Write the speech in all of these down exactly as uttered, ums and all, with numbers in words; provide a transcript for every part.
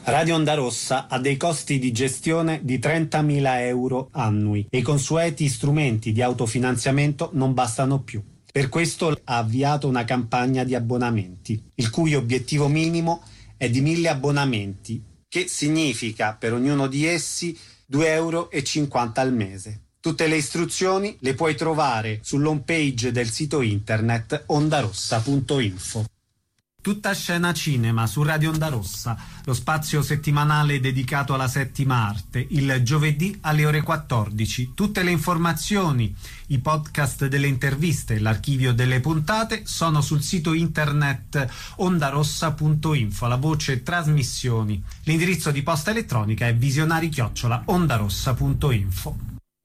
Radio Onda Rossa ha dei costi di gestione di trentamila euro annui e i consueti strumenti di autofinanziamento non bastano più. Per questo ha avviato una campagna di abbonamenti, il cui obiettivo minimo è di mille abbonamenti, che significa per ognuno di essi due euro e cinquanta al mese. Tutte le istruzioni le puoi trovare sull'home page del sito internet ondarossa punto info. Tutta scena cinema su Radio Onda Rossa, lo spazio settimanale dedicato alla settima arte, il giovedì alle ore quattordici. Tutte le informazioni, i podcast delle interviste e l'archivio delle puntate sono sul sito internet ondarossa punto info, la voce trasmissioni. L'indirizzo di posta elettronica è visionari chiocciola ondarossa punto info.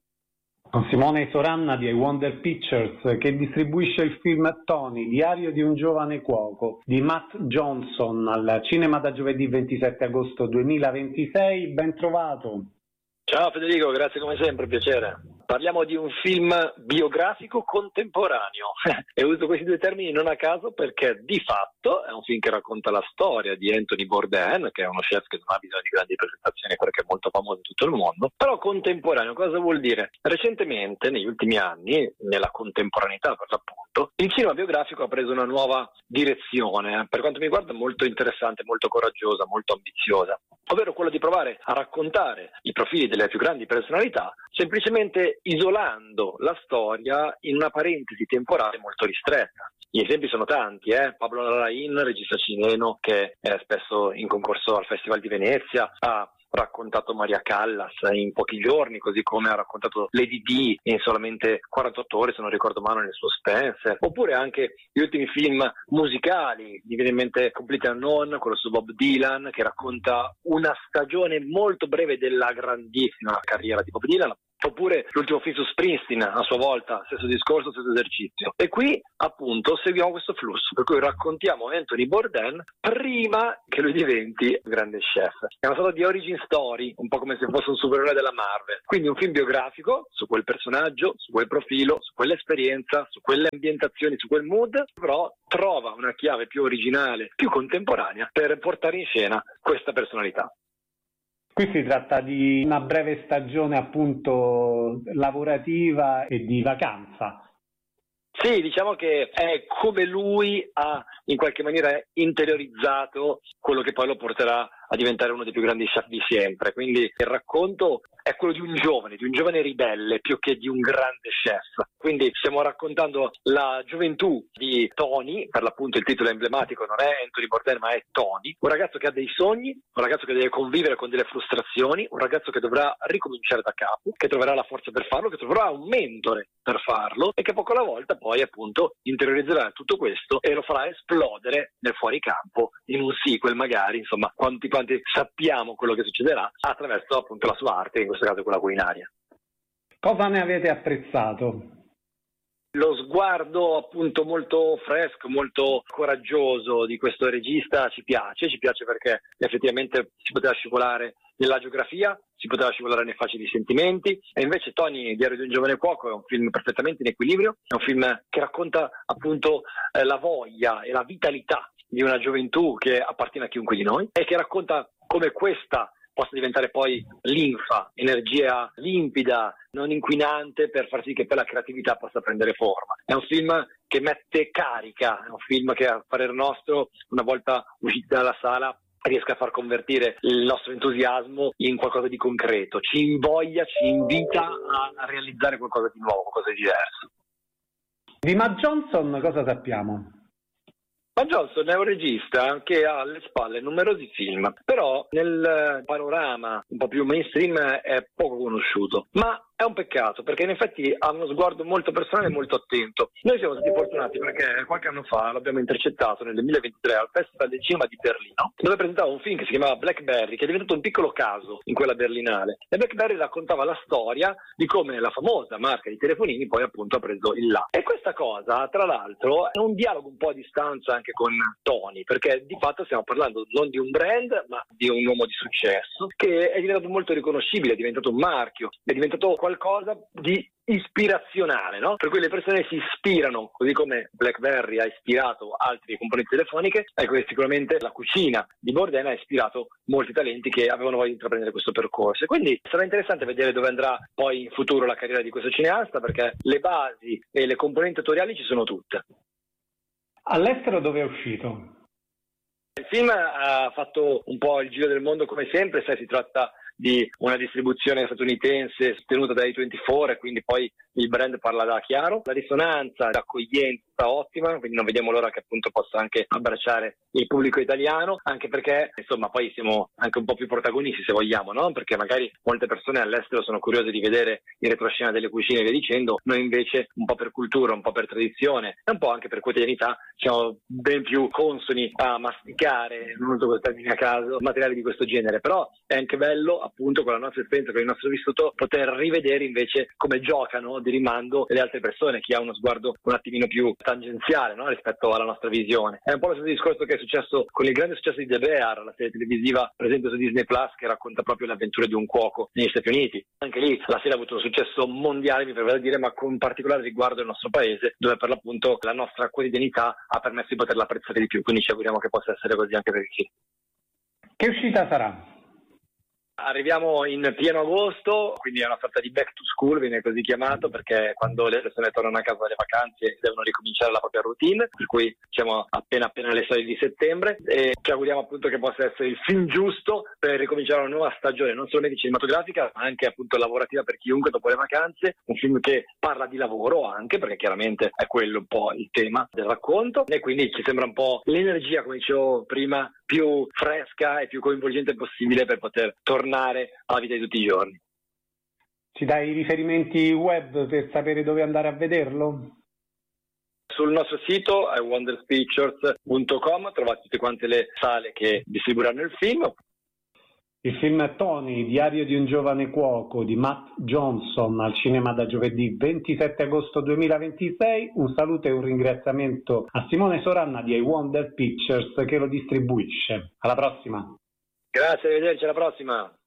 Con Simone Soranna di I Wonder Pictures, che distribuisce il film Tony, diario di un giovane cuoco, di Matt Johnson, al cinema da giovedì ventisette agosto duemilaventisei. Ben trovato. Ciao Federico, grazie come sempre, piacere. Parliamo di un film biografico contemporaneo e uso questi due termini non a caso perché di fatto è un film che racconta la storia di Anthony Bourdain, che è uno chef che non ha bisogno di grandi presentazioni perché è molto famoso in tutto il mondo, però contemporaneo. Cosa vuol dire? Recentemente, negli ultimi anni, nella contemporaneità per l'appunto, il cinema biografico ha preso una nuova direzione, per quanto mi riguarda molto interessante, molto coraggiosa, molto ambiziosa, ovvero quello di provare a raccontare i profili delle più grandi personalità semplicemente isolando la storia in una parentesi temporale molto ristretta. Gli esempi sono tanti, eh? Pablo Larraín, regista cileno che è spesso in concorso al Festival di Venezia, ha raccontato Maria Callas in pochi giorni, così come ha raccontato Lady Di in solamente quarantotto ore, se non ricordo male, nel suo Spencer, oppure anche gli ultimi film musicali. Mi viene in mente Complete Unknown, quello su Bob Dylan, che racconta una stagione molto breve della grandissima carriera di Bob Dylan, oppure l'ultimo film su Springsteen, a sua volta, stesso discorso, stesso esercizio. E qui appunto seguiamo questo flusso, per cui raccontiamo Anthony Bourdain prima che lui diventi un grande chef. È una sorta di origin story, un po' come se fosse un supereroe della Marvel. Quindi un film biografico su quel personaggio, su quel profilo, su quell'esperienza, su quelle ambientazioni, su quel mood, però trova una chiave più originale, più contemporanea per portare in scena questa personalità. Qui si tratta di una breve stagione appunto lavorativa e di vacanza. Sì, diciamo che è come lui ha in qualche maniera interiorizzato quello che poi lo porterà a diventare uno dei più grandi chef di sempre. Quindi il racconto è quello di un giovane, di un giovane ribelle più che di un grande chef. Quindi stiamo raccontando la gioventù di Tony, per l'appunto il titolo emblematico non è Anthony Bourdain ma è Tony, un ragazzo che ha dei sogni, un ragazzo che deve convivere con delle frustrazioni, un ragazzo che dovrà ricominciare da capo, che troverà la forza per farlo, che troverà un mentore per farlo e che poco alla volta poi appunto interiorizzerà tutto questo e lo farà esplodere nel fuoricampo in un sequel magari, insomma, quanti quanti sappiamo quello che succederà attraverso appunto la sua arte, in questo caso quella culinaria. Cosa ne avete apprezzato? Lo sguardo appunto molto fresco, molto coraggioso di questo regista ci piace, ci piace perché effettivamente si poteva scivolare nella geografia, si poteva scivolare nei facili sentimenti, e invece Tony, diario di un giovane cuoco, è un film perfettamente in equilibrio, è un film che racconta appunto eh, la voglia e la vitalità di una gioventù che appartiene a chiunque di noi e che racconta come questa possa diventare poi linfa, energia limpida, non inquinante, per far sì che poi la creatività possa prendere forma. È un film che mette carica, è un film che a parere nostro, una volta usciti dalla sala, riesca a far convertire il nostro entusiasmo in qualcosa di concreto, ci invoglia, ci invita a, a realizzare qualcosa di nuovo, qualcosa di diverso. Di Matt Johnson cosa sappiamo? Matt Johnson è un regista che ha alle spalle numerosi film, però nel panorama un po' più mainstream è poco conosciuto, ma è un peccato perché in effetti ha uno sguardo molto personale e molto attento. Noi siamo stati fortunati perché qualche anno fa l'abbiamo intercettato nel duemilaventitré al Festival del Cinema di Berlino, dove presentava un film che si chiamava Blackberry, che è diventato un piccolo caso in quella berlinale, e Blackberry raccontava la storia di come la famosa marca di telefonini poi appunto ha preso il là. E questa cosa, tra l'altro, è un dialogo un po' a distanza anche con Tony, perché di fatto stiamo parlando non di un brand ma di un uomo di successo che è diventato molto riconoscibile, è diventato un marchio, è diventato qualcosa qualcosa di ispirazionale, no? Per cui le persone si ispirano, così come BlackBerry ha ispirato altre componenti telefoniche, ecco che sicuramente la cucina di Bourdain ha ispirato molti talenti che avevano voglia di intraprendere questo percorso. E quindi sarà interessante vedere dove andrà poi in futuro la carriera di questo cineasta, perché le basi e le componenti attoriali ci sono tutte. All'estero dove è uscito? Il film ha fatto un po' il giro del mondo come sempre, sai, si tratta di una distribuzione statunitense sostenuta dai ventiquattro, quindi poi il brand parla da chiaro. La risonanza, l'accoglienza ottima, quindi non vediamo l'ora che appunto possa anche abbracciare il pubblico italiano, anche perché insomma poi siamo anche un po' più protagonisti se vogliamo, no? Perché magari molte persone all'estero sono curiose di vedere il retroscena delle cucine e via dicendo, noi invece un po' per cultura, un po' per tradizione e un po' anche per quotidianità siamo ben più consoni a masticare, non uso quel termine a caso, materiali di questo genere. Però è anche bello appunto con la nostra esperienza, con il nostro vissuto, poter rivedere invece come giocano di rimando le altre persone, chi ha uno sguardo un attimino più tangenziale, no? Rispetto alla nostra visione. È un po' lo stesso discorso che è successo con il grande successo di The Bear, la serie televisiva presente su Disney Plus, che racconta proprio le avventure di un cuoco negli Stati Uniti. Anche lì la serie ha avuto un successo mondiale, mi verrebbe da dire, ma con particolare riguardo al nostro paese, dove per l'appunto la nostra quotidianità ha permesso di poterla apprezzare di più, quindi ci auguriamo che possa essere così anche per il film. Che uscita sarà? Arriviamo in pieno agosto, quindi è una sorta di back to school, viene così chiamato, perché quando le persone tornano a casa dalle vacanze devono ricominciare la propria routine, per cui siamo appena appena alle soglie di settembre e ci auguriamo appunto che possa essere il film giusto per ricominciare una nuova stagione, non solamente cinematografica, ma anche appunto lavorativa per chiunque dopo le vacanze, un film che parla di lavoro anche, perché chiaramente è quello un po' il tema del racconto, e quindi ci sembra un po' l'energia, come dicevo prima, più fresca e più coinvolgente possibile per poter tornare alla vita di tutti i giorni. Ci dai i riferimenti web per sapere dove andare a vederlo? Sul nostro sito è wonder pictures punto com, trovate tutte quante le sale che distribuiranno il film. Il film Tony, diario di un giovane cuoco di Matt Johnson, al cinema da giovedì ventisette agosto duemilaventisei. Un saluto e un ringraziamento a Simone Soranna di I Wonder Pictures che lo distribuisce. Alla prossima. Grazie, arrivederci, alla prossima.